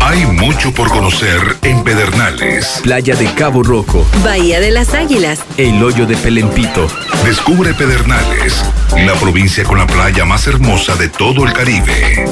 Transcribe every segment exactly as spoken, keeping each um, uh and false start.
Hay mucho por conocer en Pedernales. Playa de Cabo Rojo, Bahía de las Águilas, el hoyo de Pelempito. Descubre Pedernales, la provincia con la playa más hermosa de todo el Caribe.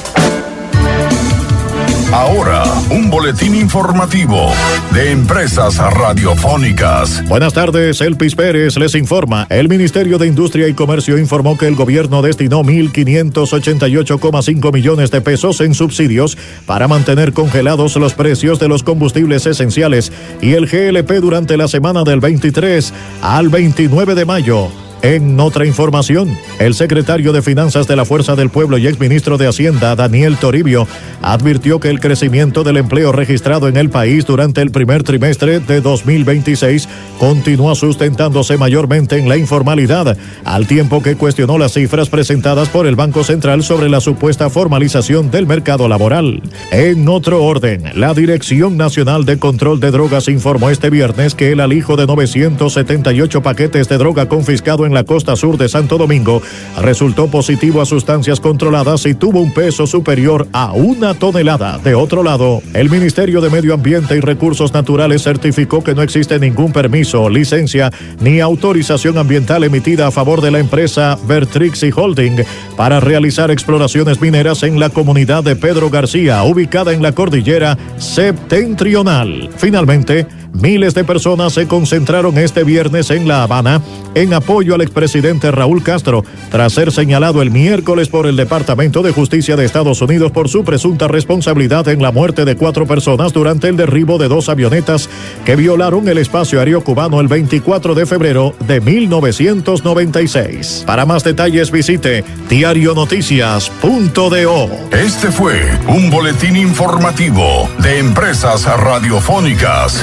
Ahora, un boletín informativo de Empresas Radiofónicas. Buenas tardes, Elpis Pérez les informa. El Ministerio de Industria y Comercio informó que el gobierno destinó mil quinientos ochenta y ocho coma cinco millones de pesos en subsidios para mantener congelados los precios de los combustibles esenciales y el G L P durante la semana del veintitrés al veintinueve de mayo. En otra información, el secretario de Finanzas de la Fuerza del Pueblo y exministro de Hacienda, Daniel Toribio, advirtió que el crecimiento del empleo registrado en el país durante el primer trimestre de dos mil veintiséis continúa sustentándose mayormente en la informalidad, al tiempo que cuestionó las cifras presentadas por el Banco Central sobre la supuesta formalización del mercado laboral. En otro orden, la Dirección Nacional de Control de Drogas informó este viernes que el alijo de novecientos setenta y ocho paquetes de droga confiscado en en la costa sur de Santo Domingo resultó positivo a sustancias controladas y tuvo un peso superior a una tonelada. De otro lado, el Ministerio de Medio Ambiente y Recursos Naturales certificó que no existe ningún permiso, licencia ni autorización ambiental emitida a favor de la empresa Vertrixi Holding para realizar exploraciones mineras en la comunidad de Pedro García, ubicada en la cordillera septentrional. Finalmente, miles de personas se concentraron este viernes en La Habana en apoyo al expresidente Raúl Castro, tras ser señalado el miércoles por el Departamento de Justicia de Estados Unidos por su presunta responsabilidad en la muerte de cuatro personas durante el derribo de dos avionetas que violaron el espacio aéreo cubano el veinticuatro de febrero de mil novecientos noventa y seis. Para más detalles visite diario noticias punto do. Este fue un boletín informativo de Empresas Radiofónicas.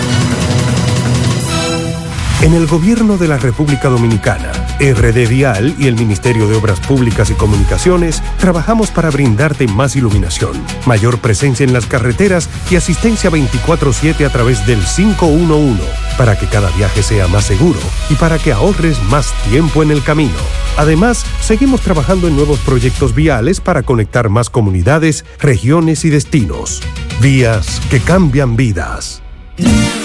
En el Gobierno de la República Dominicana, R D Vial y el Ministerio de Obras Públicas y Comunicaciones trabajamos para brindarte más iluminación, mayor presencia en las carreteras y asistencia veinticuatro siete a través del cinco uno uno, para que cada viaje sea más seguro y para que ahorres más tiempo en el camino. Además, seguimos trabajando en nuevos proyectos viales para conectar más comunidades, regiones y destinos. Vías que cambian vidas.